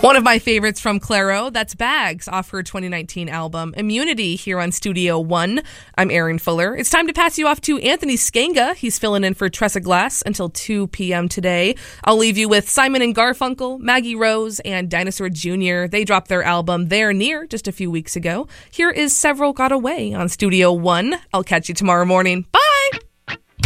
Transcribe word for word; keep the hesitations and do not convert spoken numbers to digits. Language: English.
One of my favorites from Clairo, that's Bags, off her twenty nineteen album Immunity, here on Studio One. I'm Erin Fuller. It's time to pass you off to Anthony Skanga. He's filling in for Tressa Glass until two p.m. today. I'll leave you with Simon and Garfunkel, Maggie Rose, and Dinosaur Junior They dropped their album They're Near just a few weeks ago. Here is Several Got Away on Studio One. I'll catch you tomorrow morning. Bye!